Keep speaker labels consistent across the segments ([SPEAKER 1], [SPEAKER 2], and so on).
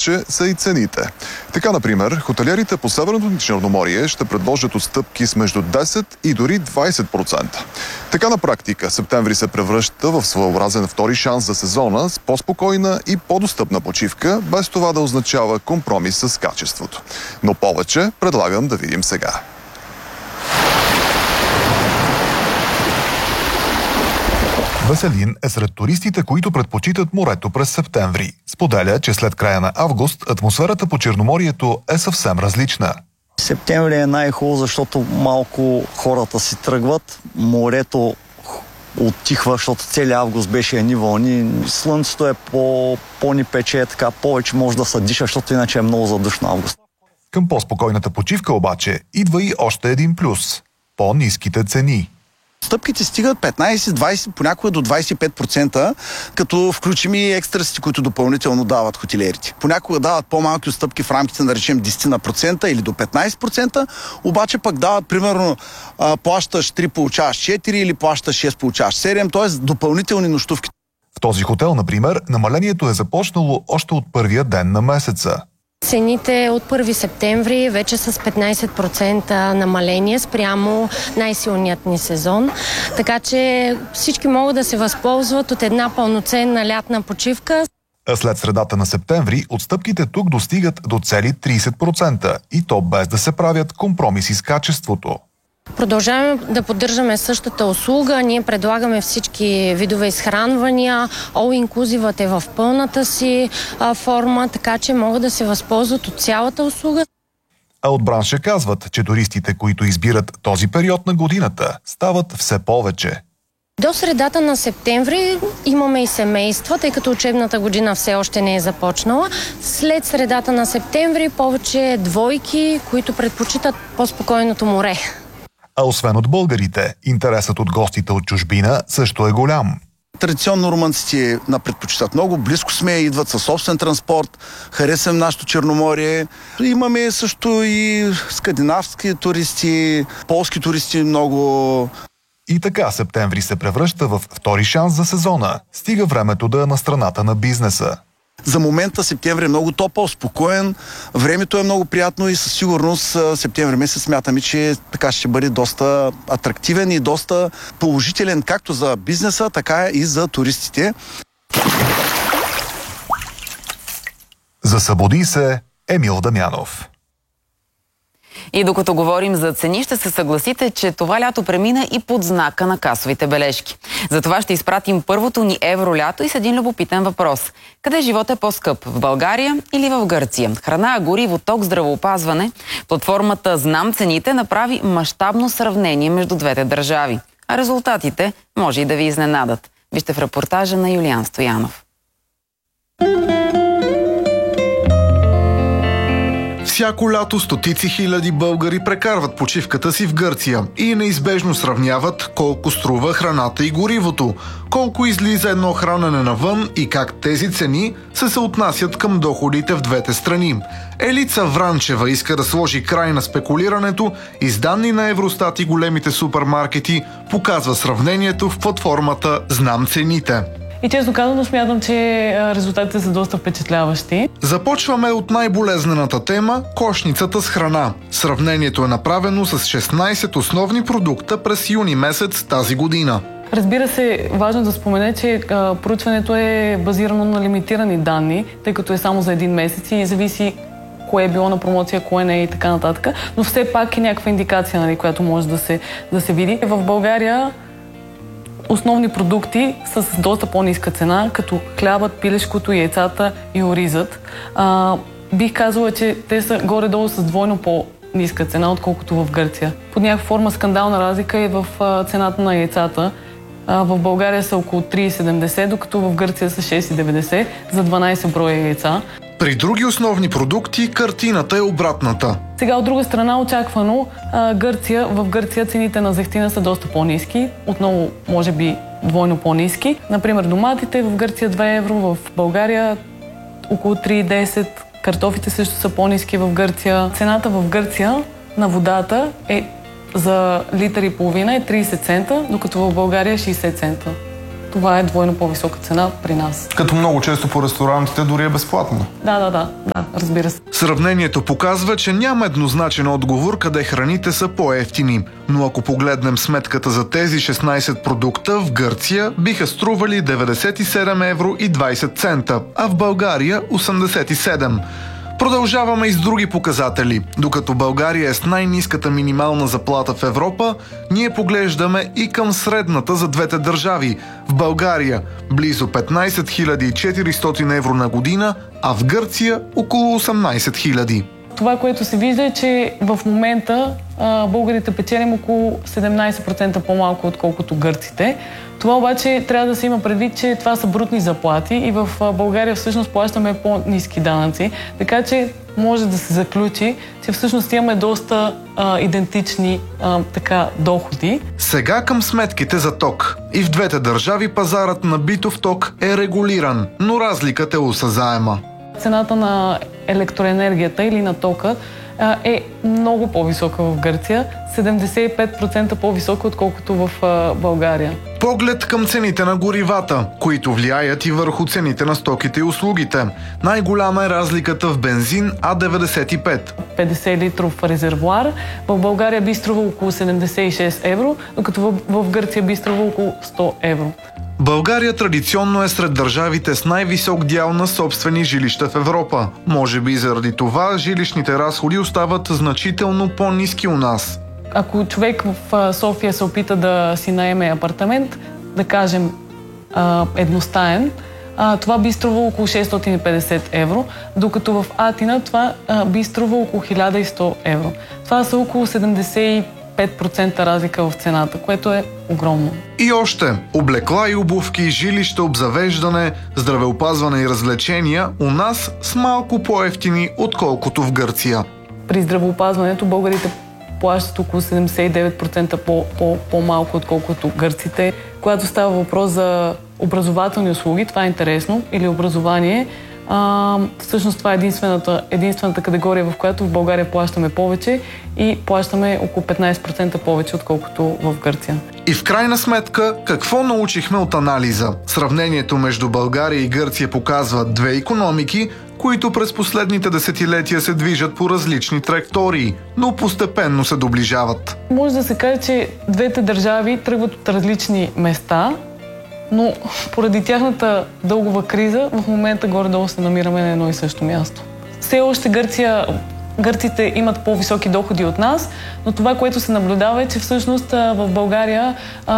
[SPEAKER 1] повече са и цените. Така, например, хотелиерите по Северното Черноморие ще предложат отстъпки с между 10 и дори 20%. Така на практика септември се превръща в своеобразен втори шанс за сезона с по-спокойна и по-достъпна почивка, без това да означава компромис с качеството. Но повече предлагам да видим сега. Веселин е сред туристите, които предпочитат морето през септември. Споделя, че след края на август атмосферата по Черноморието е съвсем различна.
[SPEAKER 2] Септември е най-хубаво, защото малко хората си тръгват, морето оттихва, защото целият август беше едни вълни, слънцето е по-ни пече, така повече може да се диша, защото иначе е много задушно август.
[SPEAKER 1] Към по-спокойната почивка обаче идва и още един плюс – по-ниските цени.
[SPEAKER 3] Стъпките стигат 15-20, понякога до 25%, като включим и екстрасите, които допълнително дават хотелиерите. Понякога дават по-малки отстъпки в рамките, да речем 10% или до 15%, обаче пък дават, примерно, плащаш 3, получаваш 4 или плащаш 6, получаваш 7, т.е. допълнителни нощувки.
[SPEAKER 1] В този хотел, например, намалението е започнало още от първия ден на месеца.
[SPEAKER 4] Цените от 1 септември вече с 15% намаление спрямо най-силният ни сезон. Така че всички могат да се възползват от една пълноценна лятна почивка.
[SPEAKER 1] А след средата на септември отстъпките тук достигат до цели 30% и то без да се правят компромиси с качеството.
[SPEAKER 4] Продължаваме да поддържаме същата услуга. Ние предлагаме всички видове изхранвания. All-inclusive е в пълната си форма, така че могат да се възползват от цялата услуга.
[SPEAKER 1] А от бранша казват, че туристите, които избират този период на годината, стават все повече.
[SPEAKER 4] До средата на септември имаме и семейства, тъй като учебната година все още не е започнала. След средата на септември повече двойки, които предпочитат по-спокойното море.
[SPEAKER 1] А освен от българите, интересът от гостите от чужбина също е голям.
[SPEAKER 3] Традиционно румънците предпочитат много, близко сме, идват със собствен транспорт, харесвам нашето Черноморие. Имаме също и скандинавски туристи, полски туристи много.
[SPEAKER 1] И така септември се превръща в втори шанс за сезона. Стига времето да е на страната на бизнеса.
[SPEAKER 3] За момента септември е много топъл, спокоен, времето е много приятно и със сигурност септември месец смятаме, че така ще бъде доста атрактивен и доста положителен както за бизнеса, така и за туристите.
[SPEAKER 1] Засъбуди се Емил Дамянов.
[SPEAKER 5] И докато говорим за цени, ще се съгласите, че това лято премина и под знака на касовите бележки. Затова ще изпратим първото ни евролято и с един любопитен въпрос. Къде живот е по-скъп? В България или в Гърция? Храна, гориво, ток, здравеопазване. Платформата Знам цените направи мащабно сравнение между двете държави. А резултатите може и да ви изненадат. Вижте в репортажа на Юлиан Стоянов.
[SPEAKER 6] Всяко лято стотици хиляди българи прекарват почивката си в Гърция и неизбежно сравняват колко струва храната и горивото, колко излиза едно хранене навън и как тези цени се съотнасят към доходите в двете страни. Елица Вранчева иска да сложи край на спекулирането и с данни на Евростат и големите супермаркети показва сравнението в платформата Знам цените.
[SPEAKER 7] И честно казано смятам, че резултатите са доста впечатляващи.
[SPEAKER 6] Започваме от най-болезнената тема – кошницата с храна. Сравнението е направено с 16 основни продукта през юни месец тази година.
[SPEAKER 7] Разбира се, важно да спомене, че проучването е базирано на лимитирани данни, тъй като е само за един месец и зависи кое е било на промоция, кое не е и така нататък. Но все пак е някаква индикация, която може да се види. В България основни продукти с доста по-ниска цена, като хлябът, пилешкото, яйцата и оризът. Бих казала, че те са горе-долу с двойно по-ниска цена, отколкото в Гърция. Под някаква форма скандална разлика е в цената на яйцата. В България са около 3,70, докато в Гърция са 6,90 за 12 броя яйца.
[SPEAKER 6] При други основни продукти картината е обратната.
[SPEAKER 7] Сега от друга страна, очаквано, в Гърция цените на зехтина са доста по-ниски, отново може би двойно по-ниски. Например, доматите в Гърция 2 евро, в България около 3,10, картофите също са по-ниски в Гърция. Цената в Гърция на водата за литър и половина е 30 цента, докато в България е 60 цента. това е двойно по-висока цена при нас.
[SPEAKER 6] Като много често по ресторантите дори е безплатно.
[SPEAKER 7] Да, разбира се.
[SPEAKER 6] Сравнението показва, че няма еднозначен отговор къде храните са по-евтини. Но ако погледнем сметката за тези 16 продукта, в Гърция биха стрували 97 евро и 20 цента, а в България 87. Продължаваме и с други показатели. Докато България е с най-ниската минимална заплата в Европа, ние поглеждаме и към средната за двете държави. В България близо 15 400 евро на година, а в Гърция около 18 000.
[SPEAKER 7] Това, което се вижда е, че в момента българите печелим около 17% по-малко, отколкото гърците. Това обаче трябва да се има предвид, че това са брутни заплати и в България всъщност плащаме по-ниски данъци. Така че може да се заключи, че всъщност имаме доста идентични доходи.
[SPEAKER 6] Сега към сметките за ток. И в двете държави пазарът на битов ток е регулиран, но разликата е осъзаема.
[SPEAKER 7] Цената на електроенергията или на тока е много по-висока в Гърция, 75% по-висока, отколкото в България.
[SPEAKER 6] Поглед към цените на горивата, които влияят и върху цените на стоките и услугите. Най-голяма е разликата в бензин А95.
[SPEAKER 7] 50 литров резервоар в България би струвал около 76 евро, докато в Гърция би струвал около 100 евро.
[SPEAKER 6] България традиционно е сред държавите с най-висок дял на собствени жилища в Европа. Може би заради това жилищните разходи остават значително по-ниски у нас.
[SPEAKER 7] Ако човек в София се опита да си наеме апартамент, да кажем едностаен, това би струвало около 650 евро, докато в Атина това би струвало около 1100 евро. Това са около 75% разлика в цената, което е огромно.
[SPEAKER 6] И още облекла и обувки, жилища, обзавеждане, здравеопазване и развлечения у нас с малко по-евтини, отколкото в Гърция.
[SPEAKER 7] При здравеопазването българите плащат около 79% по-малко, отколкото гърците. Когато става въпрос за образователни услуги, това е интересно, или образование, всъщност това е единствената категория, в която в България плащаме повече и плащаме около 15% повече, отколкото в Гърция.
[SPEAKER 6] И в крайна сметка, какво научихме от анализа? Сравнението между България и Гърция показва две икономики, които през последните десетилетия се движат по различни траектории, но постепенно се доближават.
[SPEAKER 7] Може да се каже, че двете държави тръгват от различни места, но поради тяхната дългова криза в момента горе-долу се намираме на едно и също място. Все още гърците имат по-високи доходи от нас, но това, което се наблюдава е, че всъщност в България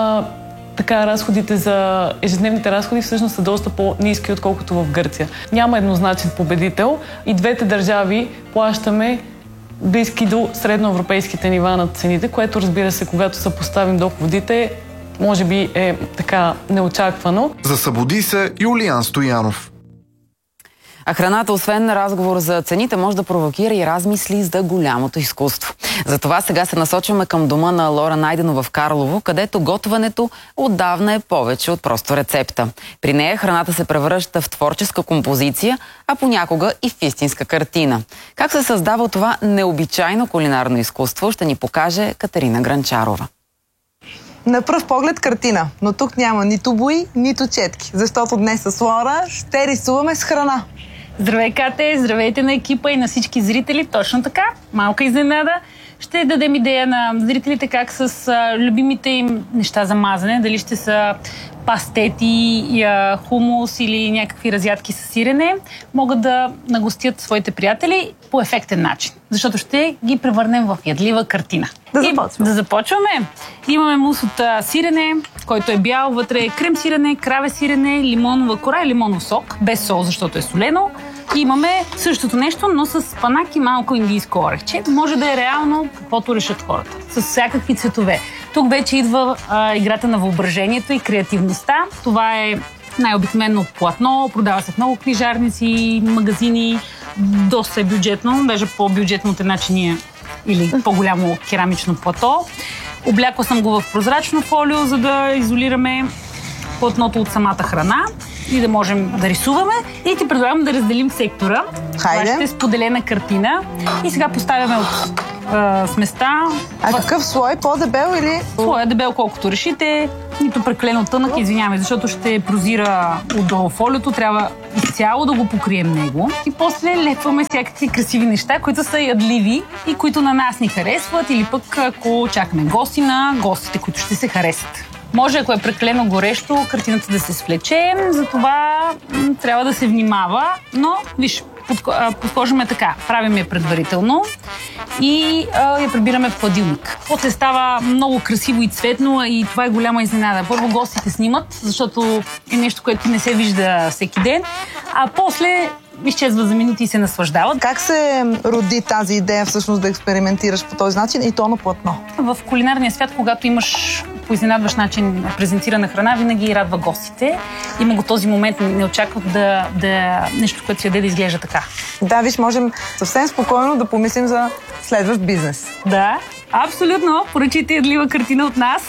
[SPEAKER 7] ежедневните разходи всъщност са доста по-ниски, отколкото в Гърция. Няма еднозначен победител и двете държави плащаме близки до средноевропейските нива на цените, което, разбира се, когато съпоставим доходите, може би е неочаквано.
[SPEAKER 6] Засъбуди се Юлиан Стоянов.
[SPEAKER 5] А храната, освен разговор за цените, може да провокира и размисли за голямото изкуство. Затова сега се насочваме към дома на Лора Найденова в Карлово, където готвенето отдавна е повече от просто рецепта. При нея храната се превръща в творческа композиция, а понякога и в истинска картина. Как се създава това необичайно кулинарно изкуство, ще ни покаже Катерина Гранчарова.
[SPEAKER 8] На пръв поглед картина, но тук няма нито бои, нито четки, защото днес с Лора ще рисуваме с храна.
[SPEAKER 9] Здравей, Кате! Здравейте на екипа и на всички зрители. Точно така, малка изненада. Ще дадем идея на зрителите как с любимите им неща за мазане, дали ще са пастети, хумус или някакви разядки с сирене, могат да нагостят своите приятели по ефектен начин, защото ще ги превърнем в ядлива картина. Да започваме. Имаме мус от сирене, който е бял, вътре е крем сирене, краве сирене, лимонова кора и лимонов сок, без сол, защото е солено. И имаме същото нещо, но с спанак и малко индийско орехче. Може да е реално каквото решат хората, с всякакви цветове. Тук вече идва играта на въображението и креативността. Това е най-обикновено платно, продава се в много книжарници, магазини, доста е бюджетно, даже по-бюджетно от една чиния или по-голямо керамично плато. Облякла съм го в прозрачно фолио, за да изолираме платното от самата храна и да можем да рисуваме. И ти предлагам да разделим сектора.
[SPEAKER 8] Хайде.
[SPEAKER 9] Това ще е споделена картина. И сега поставяме от сместа.
[SPEAKER 8] А какъв слой? По-дебел или?
[SPEAKER 9] Слой е дебел колкото решите, нито прекалено тънък, извинявай, защото ще прозира отдолу фолиото, трябва изцяло да го покрием него. И после лепваме всякакви красиви неща, които са ядливи и които на нас ни харесват, или пък ако чакаме гости на гостите, които ще се харесат. Може, ако е прекалено горещо, картината да се свлече, затова трябва да се внимава, но виж, подхождаме така, правим я предварително и я прибираме в хладилник. После става много красиво и цветно и това е голяма изненада. Първо гостите снимат, защото е нещо, което не се вижда всеки ден, а после изчезва за минути и се наслаждават.
[SPEAKER 8] Как се роди тази идея всъщност да експериментираш по този начин и то на платно?
[SPEAKER 9] В кулинарния свят, когато имаш по изненадващ начин презентирана храна, винаги радва гостите. Има го този момент, не очакват да нещо, което се яде да изглежда така.
[SPEAKER 8] Да, виж, можем съвсем спокойно да помислим за следващ бизнес.
[SPEAKER 9] Да, абсолютно. Поръчайте ядлива картина от нас.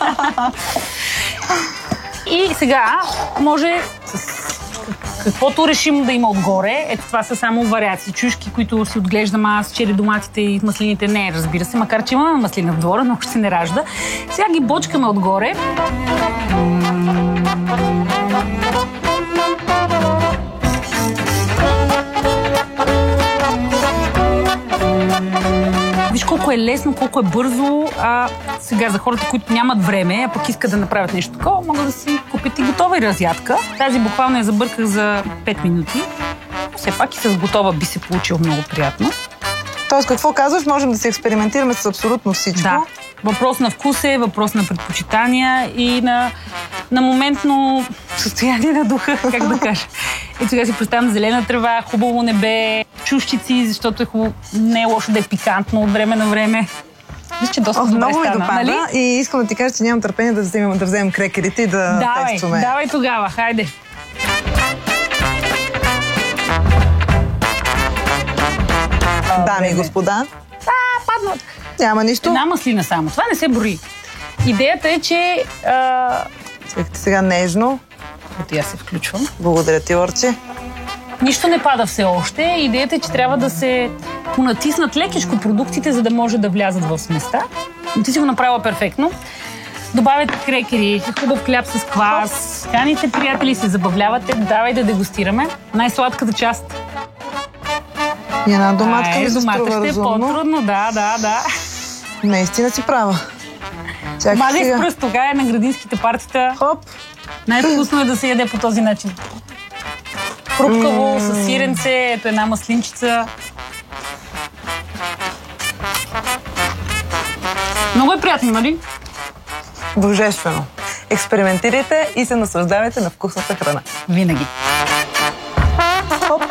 [SPEAKER 9] И сега може каквото решим да има отгоре. Ето това са само вариации. Чушки, които си отглеждам аз, чери доматите и маслините не, разбира се, макар че имаме маслина в двора, но още се не ражда. Сега ги бочкаме отгоре. Виж колко е лесно, колко е бързо. Сега за хората, които нямат време, а пък искат да направят нещо такова, могат да си купят и готова разядка. Тази буквално я забърках за 5 минути. Все пак и с готова би се получило много приятно.
[SPEAKER 8] Тоест, какво казваш? Можем да се експериментираме с абсолютно всичко.
[SPEAKER 9] Да. Въпрос на вкус е, въпрос на предпочитания и на моментно състояние на духа, как да кажа. И сега си представям зелена трева, хубаво небе, чушчици, защото е хубаво, не е лошо да е пикантно от време на време. Мисля, че доста добре
[SPEAKER 8] много
[SPEAKER 9] стана,
[SPEAKER 8] допада,
[SPEAKER 9] нали?
[SPEAKER 8] И искам да ти кажа, че нямам търпение да вземем крекерите и да тестваме.
[SPEAKER 9] Давай тогава, хайде.
[SPEAKER 8] Дами и господа.
[SPEAKER 9] Паднат.
[SPEAKER 8] Няма нищо.
[SPEAKER 9] Една маслина само. Това не се брои. Идеята е, че...
[SPEAKER 8] Сега нежно.
[SPEAKER 9] Ето я се включвам.
[SPEAKER 8] Благодаря ти, Орче.
[SPEAKER 9] Нищо не пада все още. Идеята е, че трябва да се понатиснат лекичко продуктите, за да може да влязат в сместа. Но ти си го направила перфектно. Добавяте крекери, хубав хляб с квас. Каните приятели, се забавлявате. Давай да дегустираме. Най-сладката част.
[SPEAKER 8] И една доматка ми се
[SPEAKER 9] домата
[SPEAKER 8] струва
[SPEAKER 9] ще е
[SPEAKER 8] разумно.
[SPEAKER 9] по-трудно, да.
[SPEAKER 8] Наистина си права.
[SPEAKER 9] Мазай с пръст, тогава е на градинските партита.
[SPEAKER 8] Хоп.
[SPEAKER 9] Най-вкусно е да се яде по този начин. Хрупкаво, с сиренце, ето една маслинчица. Много е приятно, нали?
[SPEAKER 8] Божествено. Експериментирайте и се наслаждавайте на вкусната храна.
[SPEAKER 9] Винаги.
[SPEAKER 8] Хоп.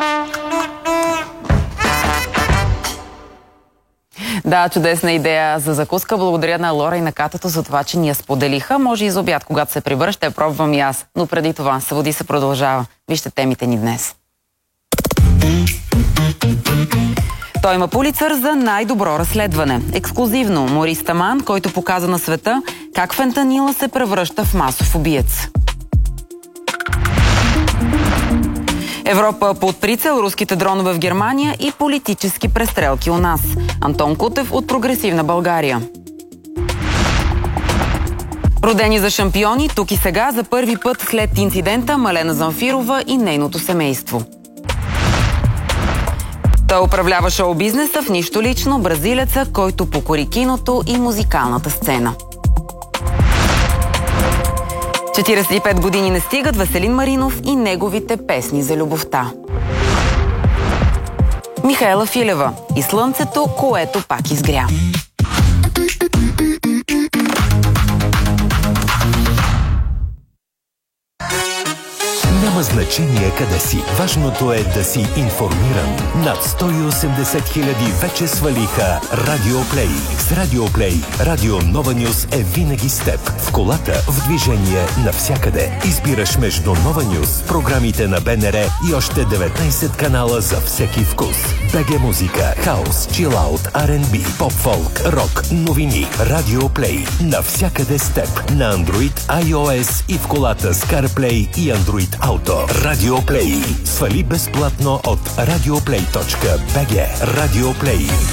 [SPEAKER 5] Да, чудесна идея за закуска. Благодаря на Лора и на Катото за това, че ни я споделиха. Може и за обяд, когато се прибера, ще я пробвам и аз. Но преди това, Събуди се продължава. Вижте темите ни днес. Той има Пулицър за най-добро разследване. Ексклузивно Морис Таман, който показа на света как фентанила се превръща в масов убиец. Европа под прицел, руските дронове в Германия и политически престрелки у нас. Антон Кутев от Прогресивна България. Родени за шампиони, тук и сега за първи път след инцидента Малена Замфирова и нейното семейство. Той управлява шоу-бизнеса в нищо лично, бразилеца, който покори киното и музикалната сцена. 45 години не стигат Веселин Маринов и неговите песни за любовта. Михаела Филева и слънцето, което пак изгря.
[SPEAKER 10] Няма значение къде си. Важното е да си информиран. Над 180 хиляди вече свалиха Радиоплей. С Радиоплей Радио Нова Нюс е винаги с теб. В колата, в движение, навсякъде. Избираш между Нова Нюс, програмите на БНР и още 19 канала за всеки вкус. БГ музика, хаус, чилаут, R&B, поп-фолк, рок, новини. Радиоплей. Навсякъде с теб. На Android, iOS и в колата с CarPlay и Android Auto. Радиоплей. Свали безплатно от radioplay.bg. Радиоплей.